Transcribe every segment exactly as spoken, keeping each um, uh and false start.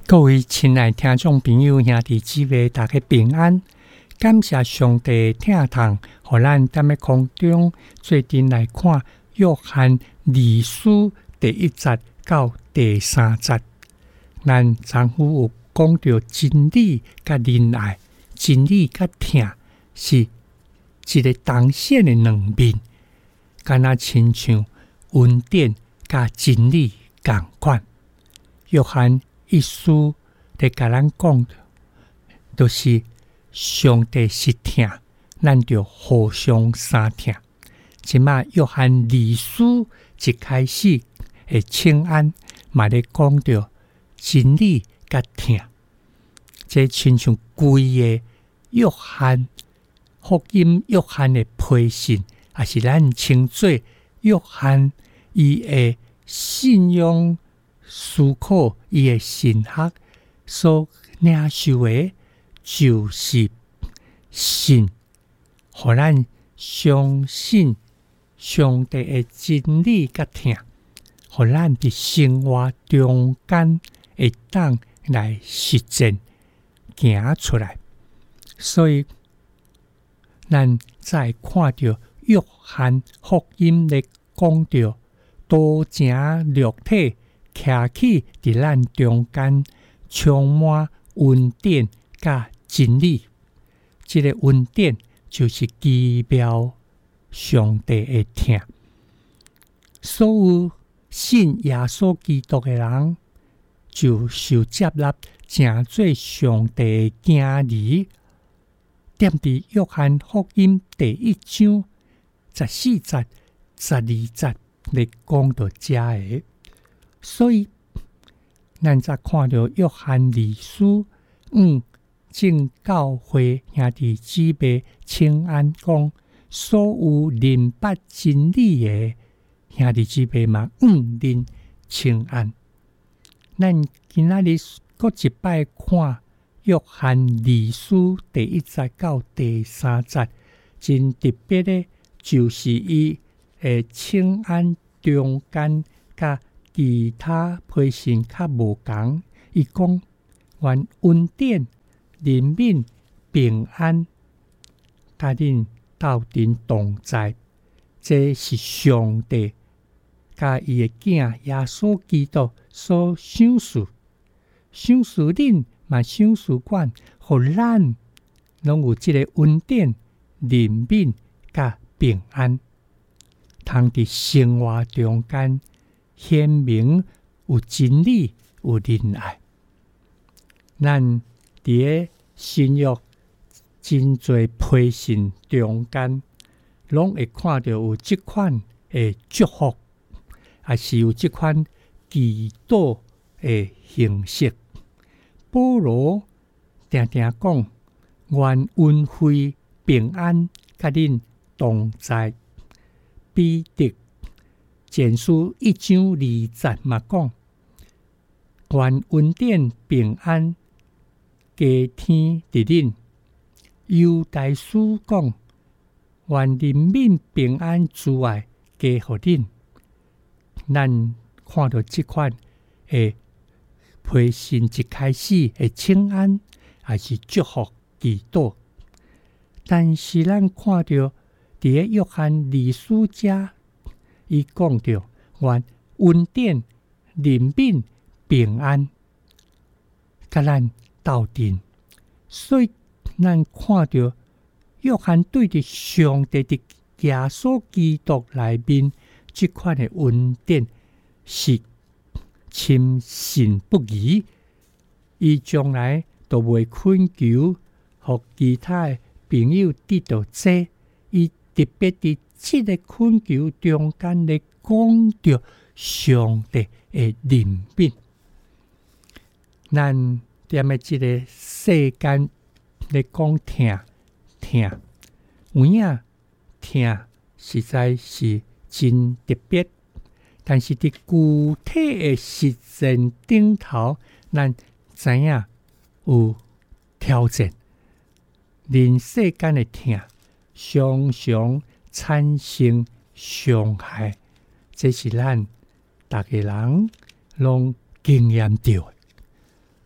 各位亲爱听众朋友、兄弟姊妹，大家平安！感谢上帝疼痛，互咱踮咧空中做阵来看约翰二书第一节到第三节。咱丈夫有讲到真理甲仁爱，真理甲疼是一个当线的两面，敢若亲像恩典甲真理共款。约翰一书在甲咱讲，就是上帝是疼，咱就互相相疼。即马约翰二书一开始的请安，嘛咧讲到真理甲疼，这亲像规个约翰福音，约翰的批信，也是咱称作约翰伊的信仰思考，伊的神学所领受的，就是信，互咱相信上帝的真理甲疼，互咱伫生活中间会当来实践行出来。所以咱再看到约翰福音咧讲到道成肉体徛起伫咱中间，充满恩典甲真理。这个恩典就是奇妙上帝的疼。所有信耶稣基督的人，就受接纳，成做上帝的囝儿。踮伫约翰福音第一章十四节、十二节咧讲到遮个。所以咱才看到约翰二书五正教会兄弟姊妹请安讲，所有明白真理的兄弟姊妹嘛，五恁请安。咱今仔日搁一摆看约翰二书第一节到第三节，真特别的，就是伊的请安中间甲其他批信较无同。伊讲愿恩典、怜悯、平安，甲恁斗阵同在，这是上帝甲伊的囝耶稣基督所想事，想事恁嘛想事阮，互咱拢有即个恩典、怜悯甲平安，通伫生活中间显明有真理、有仁爱。咱伫个新约真侪批信中间，拢会看到有即款的祝福，也是有即款祈祷的形式。保罗定定讲，愿恩惠平安甲恁同在。彼得前书一章二节嘛讲，愿恩典平安加添伫恁。犹大书讲，愿怜悯平安慈爱加互恁。咱看到即款诶批信一开始诶请安，也是祝福祈祷。但是咱看到伫个约翰二书遮，伊讲到愿恩典、怜悯、平安，甲咱斗阵。所以咱看到约翰对着上帝伫耶稣基督内面即款的恩典是深信不疑，伊将来都袂恳求互其他的朋友得到这，伊特别伫即个恳求中间咧讲到上帝的怜悯。咱踮咧即个世间咧讲疼疼，有影疼实在是真特别。但是伫具体的实践顶头，咱知影有挑战。人世间的疼，常常产生伤害，这是咱逐个人拢经验到的。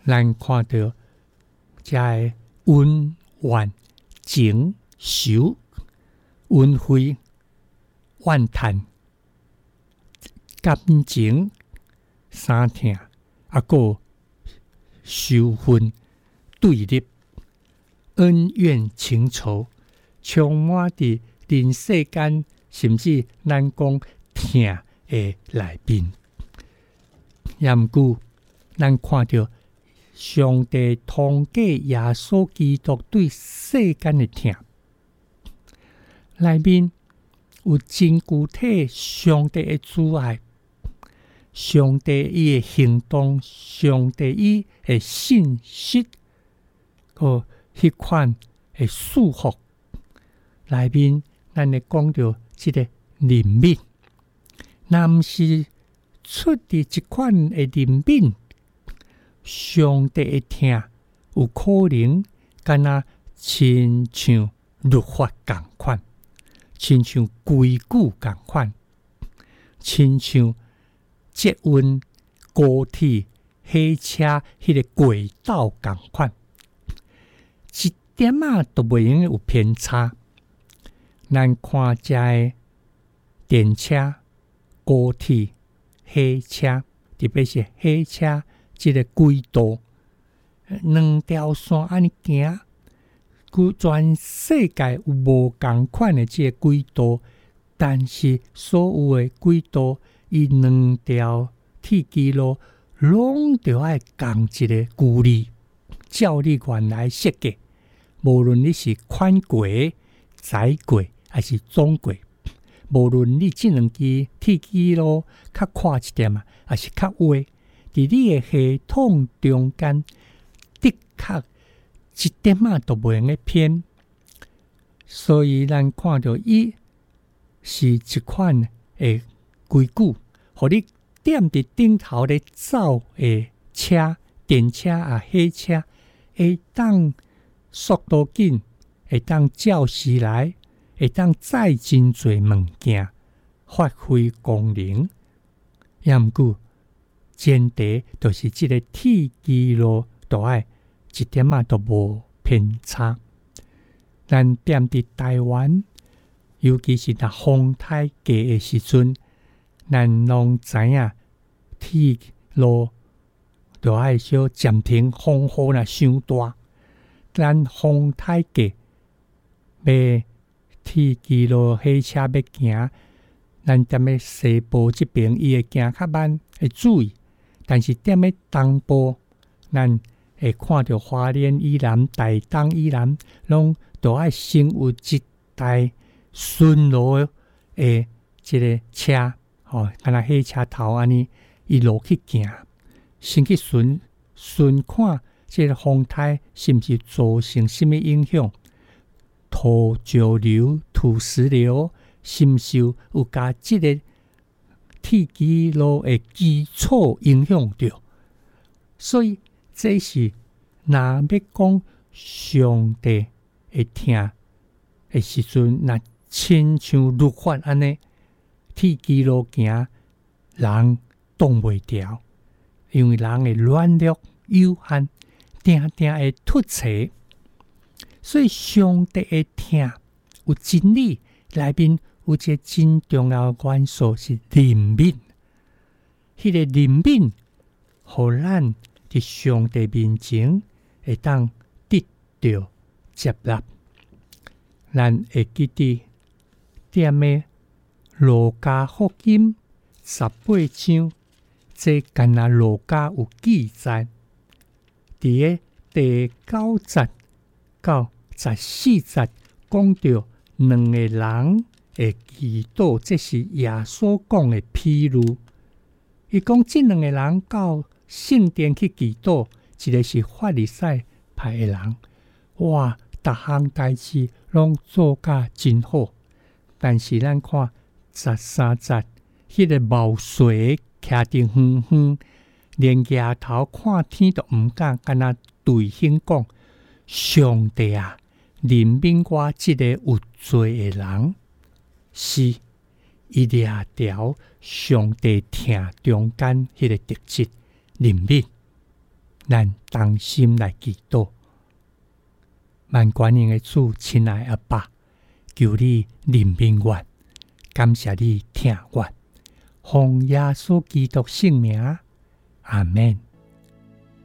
咱看到这个恩怨情仇、恩惠、怨叹、感情、三痛，啊，个仇恨、对立、恩怨情仇，充满伫人世间，甚至咱讲痛的内面。也毋过，咱看到上帝通过耶稣基督对世间的痛，内面有真具体上帝的主爱，上帝伊的行动，上帝伊的信息，个迄款的束缚。内面咱会讲到即个怜悯，若毋是出伫即款的怜悯，上帝的痛有可能敢若亲像律法共款，亲像规矩共款，亲像捷运高铁火车迄个轨道共款，一点仔都袂用有偏差。咱看遮个电车、高铁、火车，特别是火车即个轨道，两条线安尼行，全世界有无共款的即个轨道，但是所有的轨道，伊两条铁基路拢着爱共一个距离，照你原来设计，无论你是宽轨、窄轨还是中轨，无论你即两支铁基路较宽一点啊，还是较歪，伫你的系统中间，的确一点仔都袂用偏。所以咱看到伊是一款的规矩，互你踮伫顶头咧走的车、电车啊、火车，会当速度紧，会当照时来，会当载真侪物件，发挥功能。也毋过，前提就是即个铁基路都爱一点仔都无偏差。咱踮伫台湾，尤其是若风台低的时阵，咱拢知影铁路就爱小暂停，风雨若伤大，咱风台低，要铁基路火车要行，咱踮咧西部即边，伊会行较慢，会注意。但是踮咧东部，咱会看到花莲以南、台东以南，拢都爱先有一台巡逻的即个车，吼，敢若火车头安尼，一路去行，先去巡巡看即个风台是毋是造成什么影响，土石流、土石流是毋是有甲即个铁基路的基础影响着。所以这是若要讲上帝会听的时阵，若亲像律法安尼，铁基路行，人挡袂牢，因为人的软弱有限，定定会突切。所以上帝的听有真理，内面有一个真重要的元素是怜悯。迄、那个怜悯，互咱伫上帝面前会当得到接纳。咱会记得踮的路加福音十八章，这干那路加有记载，伫个第九节到十四节讲到两个人的祈祷，这是耶稣讲的譬喻。伊讲这两个人到圣殿去祈祷，一个是法利赛派的人，哇，逐项代志拢做甲真好。但是咱看十三节，迄、那个毛遂徛伫远远，连额头看天都毋敢，敢若对兄讲：上帝啊，怜悯我即个有罪的人。是伊掠条上帝听中间迄个特质怜悯。 咱同心来祈祷。万管宁的主，亲爱阿爸，求你怜悯我，感谢你听我，奉耶稣基督圣名，阿们。